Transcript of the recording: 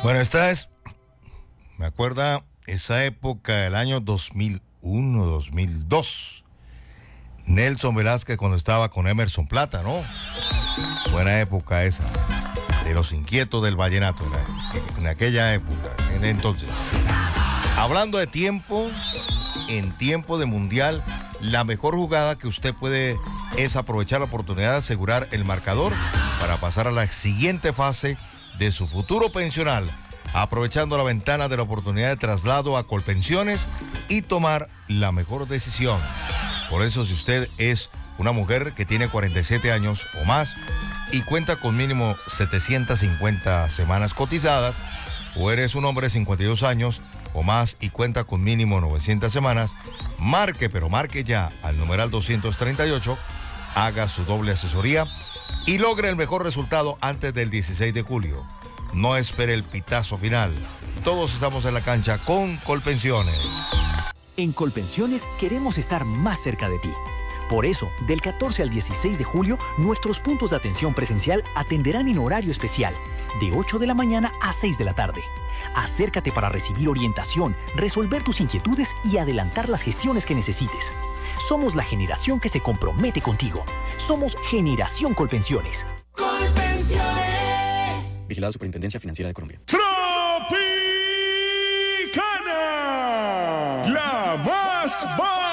Bueno, me acuerda esa época del año 2001, 2002. Nelson Velázquez cuando estaba con Emerson Plata, ¿no? Buena época esa, de los inquietos del vallenato, en aquella época, en entonces. Hablando de tiempo, en tiempo de mundial, la mejor jugada que usted puede es aprovechar la oportunidad de asegurar el marcador para pasar a la siguiente fase de su futuro pensional, aprovechando la ventana de la oportunidad de traslado a Colpensiones y tomar la mejor decisión. Por eso, si usted es una mujer que tiene 47 años o más y cuenta con mínimo 750 semanas cotizadas, o eres un hombre de 52 años o más y cuenta con mínimo 900 semanas, marque ya al numeral 238, haga su doble asesoría y logre el mejor resultado antes del 16 de julio. No espere el pitazo final. Todos estamos en la cancha con Colpensiones. En Colpensiones queremos estar más cerca de ti. Por eso, del 14 al 16 de julio, nuestros puntos de atención presencial atenderán en horario especial, de 8 de la mañana a 6 de la tarde. Acércate para recibir orientación, resolver tus inquietudes y adelantar las gestiones que necesites. Somos la generación que se compromete contigo. Somos Generación Colpensiones. Colpensiones. Vigilada Superintendencia Financiera de Colombia. Tropicana, la más